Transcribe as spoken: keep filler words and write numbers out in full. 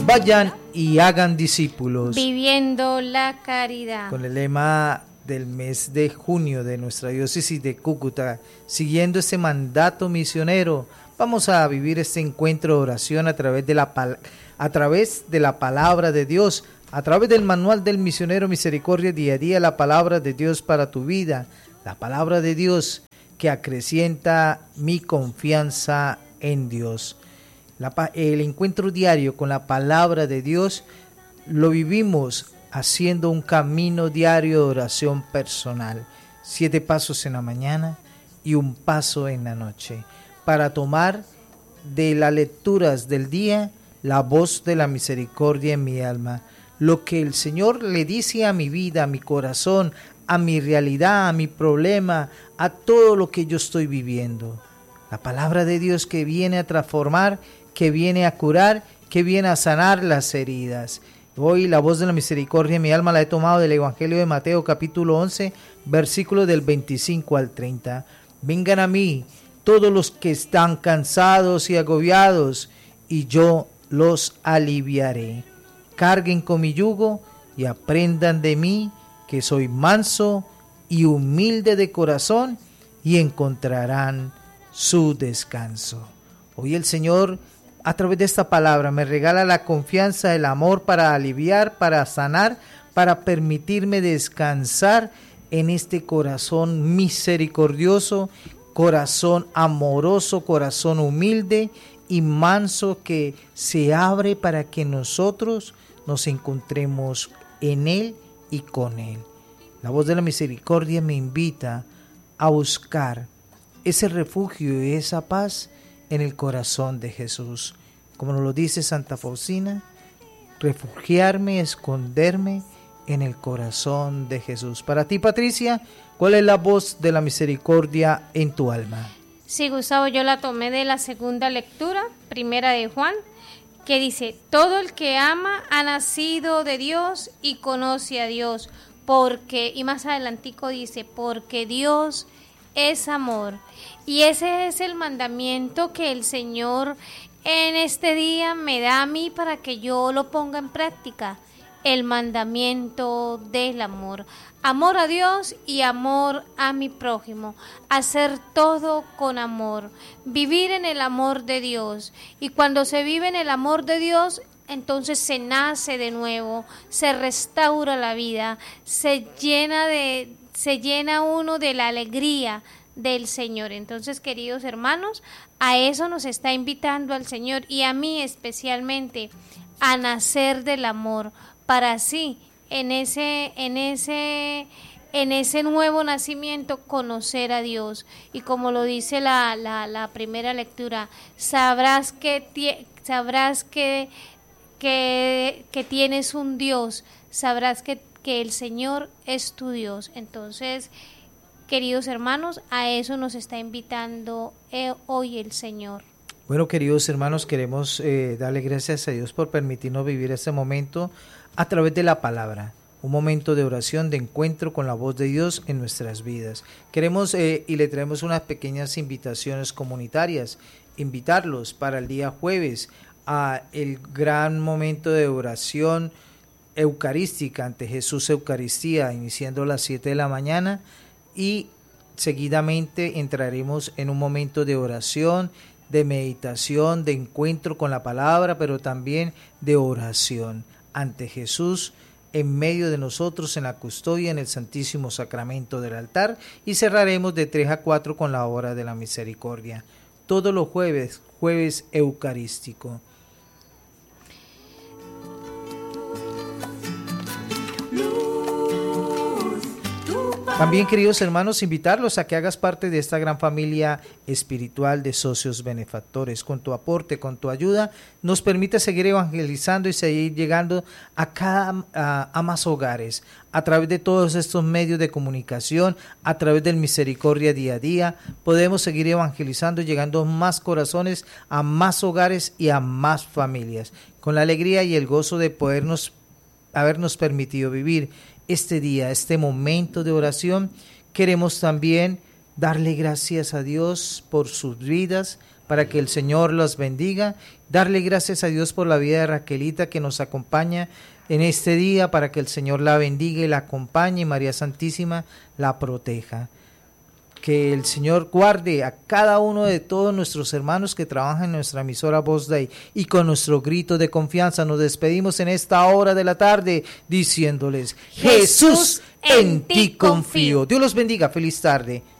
Vayan y hagan discípulos. Viviendo la caridad. Con el lema del mes de junio de nuestra diócesis de Cúcuta, siguiendo este mandato misionero, vamos a vivir este encuentro de oración a través de la, a través de la palabra de Dios, a través del manual del misionero Misericordia día a día, la palabra de Dios para tu vida, la palabra de Dios que acrecienta mi confianza en Dios. La, el encuentro diario con la palabra de Dios lo vivimos haciendo un camino diario de oración personal, siete pasos en la mañana y un paso en la noche, para tomar de las lecturas del día la voz de la misericordia en mi alma, lo que el Señor le dice a mi vida, a mi corazón, a mi realidad, a mi problema, a todo lo que yo estoy viviendo. La palabra de Dios que viene a transformar, que viene a curar, que viene a sanar las heridas. Hoy la voz de la misericordia en mi alma la he tomado del Evangelio de Mateo capítulo once, versículo del veinticinco al treinta. Vengan a mí todos los que están cansados y agobiados, y yo los aliviaré. Carguen con mi yugo y aprendan de mí, que soy manso y humilde de corazón, y encontrarán su descanso. Hoy el Señor, a través de esta palabra, me regala la confianza, el amor para aliviar, para sanar, para permitirme descansar en este corazón misericordioso, corazón amoroso, corazón humilde y manso que se abre para que nosotros nos encontremos en Él y con Él. La voz de la misericordia me invita a buscar ese refugio y esa paz en el corazón de Jesús. Como nos lo dice Santa Faustina, refugiarme, esconderme en el corazón de Jesús. Para ti, Patricia, ¿cuál es la voz de la misericordia en tu alma? Sí, Gustavo, yo la tomé de la segunda lectura, primera de Juan, que dice: todo el que ama ha nacido de Dios y conoce a Dios, porque, y más adelantico dice, porque Dios es amor. Y ese es el mandamiento que el Señor en este día me da a mí para que yo lo ponga en práctica, el mandamiento del amor. Amor a Dios y amor a mi prójimo, hacer todo con amor, vivir en el amor de Dios. Y cuando se vive en el amor de Dios, entonces se nace de nuevo, se restaura la vida, se llena de, se llena uno de la alegría del Señor. Entonces, queridos hermanos, a eso nos está invitando al Señor, y a mí especialmente, a nacer del amor, para así en ese en ese en ese nuevo nacimiento conocer a Dios. Y como lo dice la la, la primera lectura, sabrás que sabrás que que que tienes un Dios, sabrás que que el Señor es tu Dios. Entonces, queridos hermanos, a eso nos está invitando eh, hoy el Señor. Bueno, queridos hermanos, queremos eh, darle gracias a Dios por permitirnos vivir este momento a través de la palabra, un momento de oración, de encuentro con la voz de Dios en nuestras vidas. Queremos eh, y le traemos unas pequeñas invitaciones comunitarias, invitarlos para el día jueves a el gran momento de oración eucarística ante Jesús Eucaristía, iniciando a las siete de la mañana, y seguidamente entraremos en un momento de oración, de meditación, de encuentro con la palabra, pero también de oración ante Jesús en medio de nosotros, en la custodia, en el Santísimo Sacramento del altar, y cerraremos de tres a cuatro con la hora de la misericordia. Todos los jueves, jueves eucarístico. También, queridos hermanos, invitarlos a que hagas parte de esta gran familia espiritual de socios benefactores. Con tu aporte, con tu ayuda, nos permite seguir evangelizando y seguir llegando a, cada, a, a más hogares, a través de todos estos medios de comunicación, a través del Misericordia día a día. Podemos seguir evangelizando, llegando a más corazones, a más hogares y a más familias, con la alegría y el gozo de podernos habernos permitido vivir este día, este momento de oración. Queremos también darle gracias a Dios por sus vidas, para que el Señor los bendiga, darle gracias a Dios por la vida de Raquelita que nos acompaña en este día, para que el Señor la bendiga y la acompañe y María Santísima la proteja. Que el Señor guarde a cada uno de todos nuestros hermanos que trabajan en nuestra emisora Voz Day, y con nuestro grito de confianza nos despedimos en esta hora de la tarde diciéndoles: Jesús, en ti confío. Dios los bendiga, feliz tarde.